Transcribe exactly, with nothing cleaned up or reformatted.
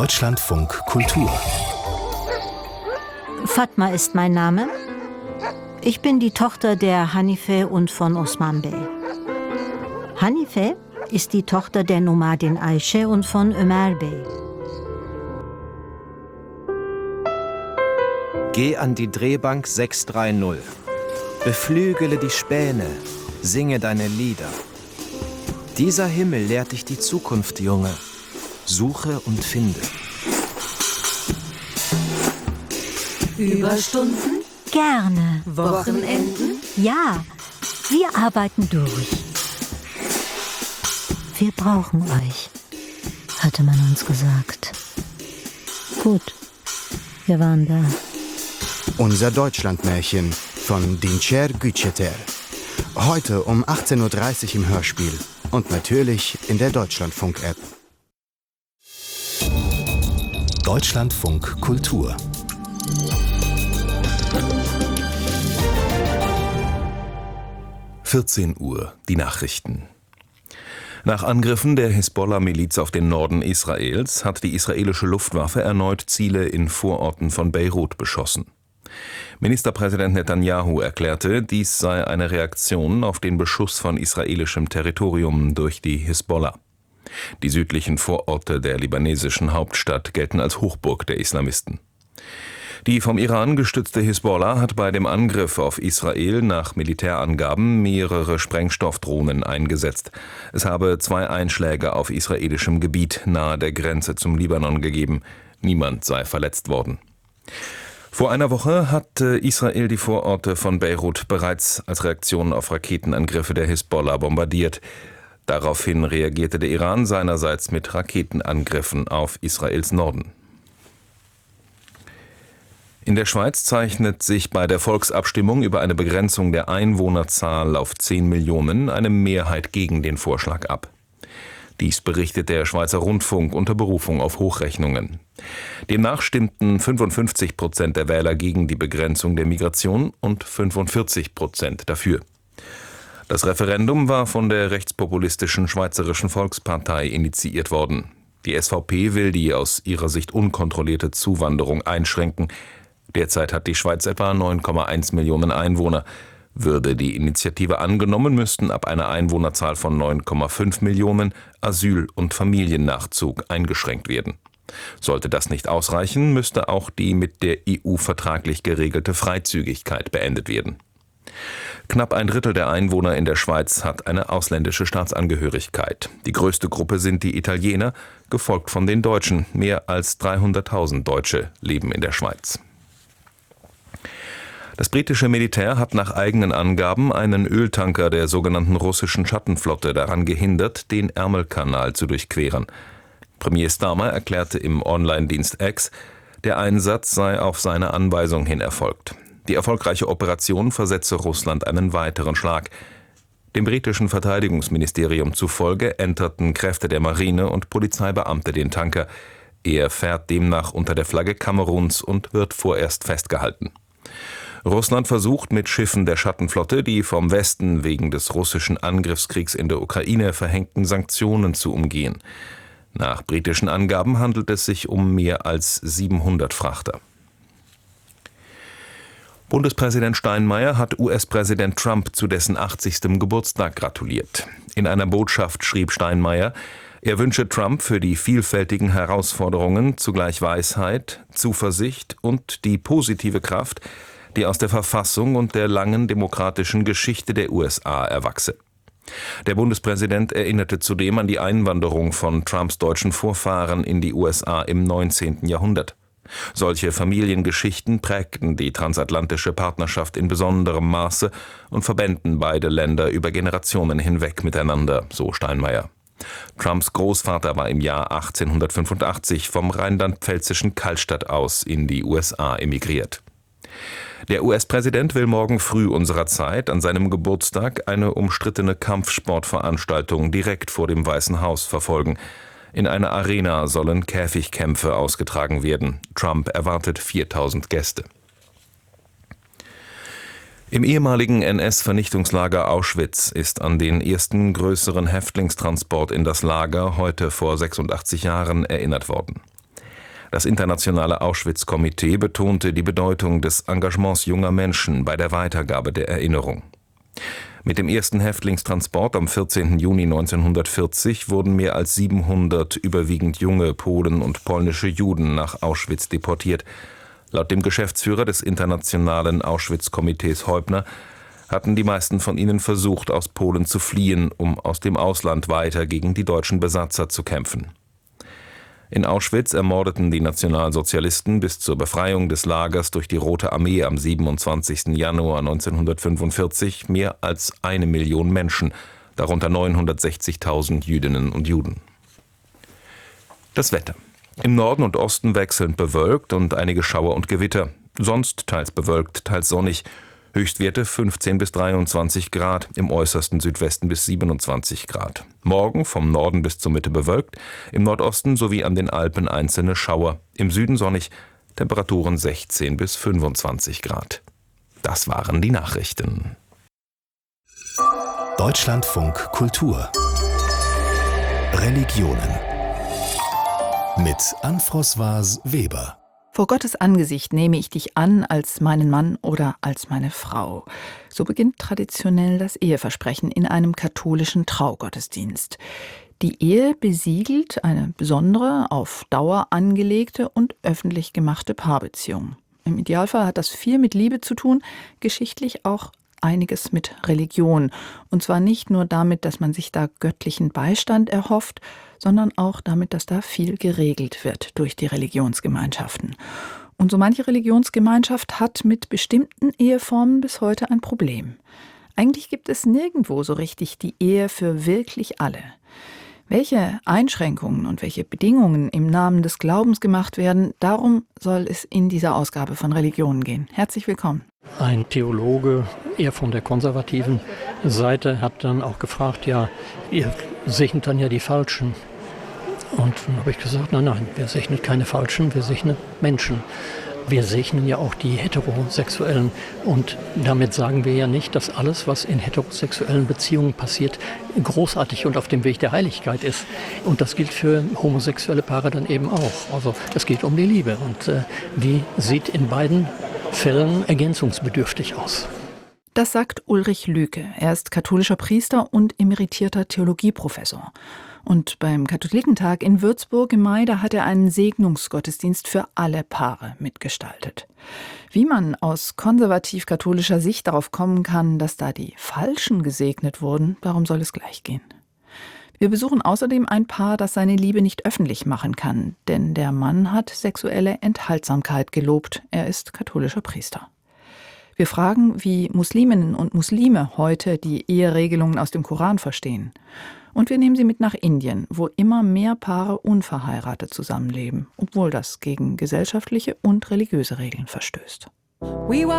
Deutschlandfunk Kultur. Fatma ist mein Name. Ich bin die Tochter der Hanife und von Osman Bey. Hanife ist die Tochter der Nomadin Ayşe und von Ömer Bey. Geh an die Drehbank sechs drei null. Beflügele die Späne, singe deine Lieder. Dieser Himmel lehrt dich die Zukunft, Junge. Suche und finde. Überstunden? Gerne. Wochenenden? Ja, wir arbeiten durch. Wir brauchen euch, hatte man uns gesagt. Gut, wir waren da. Unser Deutschlandmärchen von Dinçer Güçeter. Heute um achtzehn Uhr dreißig im Hörspiel und natürlich in der Deutschlandfunk-App. Deutschlandfunk Kultur. vierzehn Uhr, die Nachrichten. Nach Angriffen der Hisbollah-Miliz auf den Norden Israels hat die israelische Luftwaffe erneut Ziele in Vororten von Beirut beschossen. Ministerpräsident Netanyahu erklärte, dies sei eine Reaktion auf den Beschuss von israelischem Territorium durch die Hisbollah. Die südlichen Vororte der libanesischen Hauptstadt gelten als Hochburg der Islamisten. Die vom Iran gestützte Hisbollah hat bei dem Angriff auf Israel nach Militärangaben mehrere Sprengstoffdrohnen eingesetzt. Es habe zwei Einschläge auf israelischem Gebiet nahe der Grenze zum Libanon gegeben. Niemand sei verletzt worden. Vor einer Woche hatte Israel die Vororte von Beirut bereits als Reaktion auf Raketenangriffe der Hisbollah bombardiert. Daraufhin reagierte der Iran seinerseits mit Raketenangriffen auf Israels Norden. In der Schweiz zeichnet sich bei der Volksabstimmung über eine Begrenzung der Einwohnerzahl auf zehn Millionen eine Mehrheit gegen den Vorschlag ab. Dies berichtet der Schweizer Rundfunk unter Berufung auf Hochrechnungen. Demnach stimmten fünfundfünfzig Prozent der Wähler gegen die Begrenzung der Migration und fünfundvierzig Prozent dafür. Das Referendum war von der rechtspopulistischen Schweizerischen Volkspartei initiiert worden. Die S V P will die aus ihrer Sicht unkontrollierte Zuwanderung einschränken. Derzeit hat die Schweiz etwa neun Komma eins Millionen Einwohner. Würde die Initiative angenommen, müssten ab einer Einwohnerzahl von neun Komma fünf Millionen Asyl- und Familiennachzug eingeschränkt werden. Sollte das nicht ausreichen, müsste auch die mit der E U vertraglich geregelte Freizügigkeit beendet werden. Knapp ein Drittel der Einwohner in der Schweiz hat eine ausländische Staatsangehörigkeit. Die größte Gruppe sind die Italiener, gefolgt von den Deutschen. Mehr als dreihunderttausend Deutsche leben in der Schweiz. Das britische Militär hat nach eigenen Angaben einen Öltanker der sogenannten russischen Schattenflotte daran gehindert, den Ärmelkanal zu durchqueren. Premier Starmer erklärte im Online-Dienst X, der Einsatz sei auf seine Anweisung hin erfolgt. Die erfolgreiche Operation versetze Russland einen weiteren Schlag. Dem britischen Verteidigungsministerium zufolge enterten Kräfte der Marine und Polizeibeamte den Tanker. Er fährt demnach unter der Flagge Kameruns und wird vorerst festgehalten. Russland versucht mit Schiffen der Schattenflotte, die vom Westen wegen des russischen Angriffskriegs in der Ukraine verhängten Sanktionen zu umgehen. Nach britischen Angaben handelt es sich um mehr als siebenhundert Frachter. Bundespräsident Steinmeier hat U S-Präsident Trump zu dessen achtzigstem Geburtstag gratuliert. In einer Botschaft schrieb Steinmeier, er wünsche Trump für die vielfältigen Herausforderungen zugleich Weisheit, Zuversicht und die positive Kraft, die aus der Verfassung und der langen demokratischen Geschichte der U S A erwachse. Der Bundespräsident erinnerte zudem an die Einwanderung von Trumps deutschen Vorfahren in die U S A im neunzehnten Jahrhundert. Solche Familiengeschichten prägten die transatlantische Partnerschaft in besonderem Maße und verbänden beide Länder über Generationen hinweg miteinander, so Steinmeier. Trumps Großvater war im Jahr achtzehnhundertfünfundachtzig vom rheinland-pfälzischen Kallstadt aus in die U S A emigriert. Der U S-Präsident will morgen früh unserer Zeit an seinem Geburtstag eine umstrittene Kampfsportveranstaltung direkt vor dem Weißen Haus verfolgen. In einer Arena sollen Käfigkämpfe ausgetragen werden. Trump erwartet viertausend Gäste. Im ehemaligen N S-Vernichtungslager Auschwitz ist an den ersten größeren Häftlingstransport in das Lager heute vor sechsundachtzig Jahren erinnert worden. Das internationale Auschwitz-Komitee betonte die Bedeutung des Engagements junger Menschen bei der Weitergabe der Erinnerung. Mit dem ersten Häftlingstransport am vierzehnten Juni neunzehnhundertvierzig wurden mehr als siebenhundert überwiegend junge Polen und polnische Juden nach Auschwitz deportiert. Laut dem Geschäftsführer des internationalen Auschwitz-Komitees Heubner hatten die meisten von ihnen versucht, aus Polen zu fliehen, um aus dem Ausland weiter gegen die deutschen Besatzer zu kämpfen. In Auschwitz ermordeten die Nationalsozialisten bis zur Befreiung des Lagers durch die Rote Armee am siebenundzwanzigsten Januar neunzehnhundertfünfundvierzig mehr als eine Million Menschen, darunter neunhundertsechzigtausend Jüdinnen und Juden. Das Wetter. Im Norden und Osten wechselnd bewölkt und einige Schauer und Gewitter, sonst teils bewölkt, teils sonnig. Höchstwerte fünfzehn bis dreiundzwanzig Grad, im äußersten Südwesten bis siebenundzwanzig Grad. Morgen vom Norden bis zur Mitte bewölkt, im Nordosten sowie an den Alpen einzelne Schauer, im Süden sonnig, Temperaturen sechzehn bis fünfundzwanzig Grad. Das waren die Nachrichten. Deutschlandfunk Kultur. Religionen. Mit Anne-Françoise Weber. Vor Gottes Angesicht nehme ich dich an als meinen Mann oder als meine Frau. So beginnt traditionell das Eheversprechen in einem katholischen Traugottesdienst. Die Ehe besiegelt eine besondere, auf Dauer angelegte und öffentlich gemachte Paarbeziehung. Im Idealfall hat das viel mit Liebe zu tun, geschichtlich auch einiges mit Religion. Und zwar nicht nur damit, dass man sich da göttlichen Beistand erhofft, sondern auch damit, dass da viel geregelt wird durch die Religionsgemeinschaften. Und so manche Religionsgemeinschaft hat mit bestimmten Eheformen bis heute ein Problem. Eigentlich gibt es nirgendwo so richtig die Ehe für wirklich alle. Welche Einschränkungen und welche Bedingungen im Namen des Glaubens gemacht werden, darum soll es in dieser Ausgabe von Religionen gehen. Herzlich willkommen. Ein Theologe, eher von der konservativen Seite, hat dann auch gefragt, ja, ihr segnet dann ja die Falschen. Und dann habe ich gesagt, nein, nein, wir segnen keine Falschen, wir segnen Menschen. Wir segnen ja auch die Heterosexuellen und damit sagen wir ja nicht, dass alles, was in heterosexuellen Beziehungen passiert, großartig und auf dem Weg der Heiligkeit ist. Und das gilt für homosexuelle Paare dann eben auch. Also es geht um die Liebe und äh, die sieht in beiden Fällen ergänzungsbedürftig aus. Das sagt Ulrich Lüke. Er ist katholischer Priester und emeritierter Theologieprofessor. Und beim Katholikentag in Würzburg im Mai, da hat er einen Segnungsgottesdienst für alle Paare mitgestaltet. Wie man aus konservativ-katholischer Sicht darauf kommen kann, dass da die Falschen gesegnet wurden, darum soll es gleich gehen. Wir besuchen außerdem ein Paar, das seine Liebe nicht öffentlich machen kann, denn der Mann hat sexuelle Enthaltsamkeit gelobt. Er ist katholischer Priester. Wir fragen, wie Musliminnen und Muslime heute die Eheregelungen aus dem Koran verstehen. Und wir nehmen sie mit nach Indien, wo immer mehr Paare unverheiratet zusammenleben, obwohl das gegen gesellschaftliche und religiöse Regeln verstößt.